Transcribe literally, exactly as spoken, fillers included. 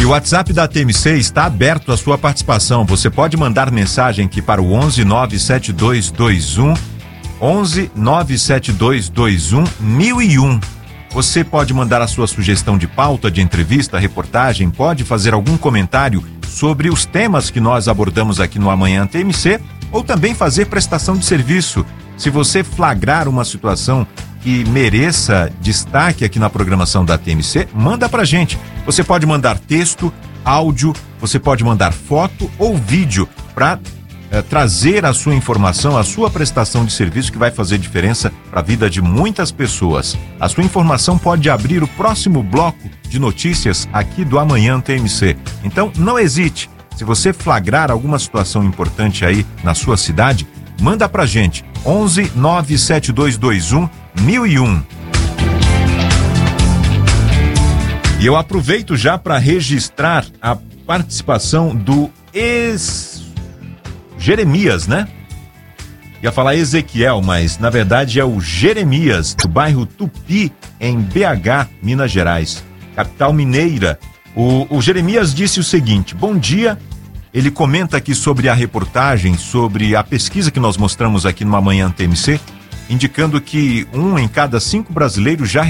E o WhatsApp da T M C está aberto à sua participação. Você pode mandar mensagem aqui para o onze nove sete dois dois um onze nove sete dois dois um mil e um. Você pode mandar a sua sugestão de pauta, de entrevista, reportagem, pode fazer algum comentário sobre os temas que nós abordamos aqui no Amanhã T M C, ou também fazer prestação de serviço. Se você flagrar uma situação que mereça destaque aqui na programação da T M C, manda pra gente. Você pode mandar texto, áudio, você pode mandar foto ou vídeo para eh, trazer a sua informação, a sua prestação de serviço, que vai fazer diferença para a vida de muitas pessoas. A sua informação pode abrir o próximo bloco de notícias aqui do Amanhã T M C. Então, não hesite. Se você flagrar alguma situação importante aí na sua cidade, manda pra gente. onze nove sete dois dois um mil e um. E eu aproveito já para registrar a participação do ex Jeremias, né? Ia falar Ezequiel, mas na verdade é o Jeremias, do bairro Tupi, em B H, Minas Gerais, capital mineira. O, o Jeremias disse o seguinte: bom dia. Ele comenta aqui sobre a reportagem, sobre a pesquisa que nós mostramos aqui no Amanhã T M C, indicando que um em cada cinco brasileiros já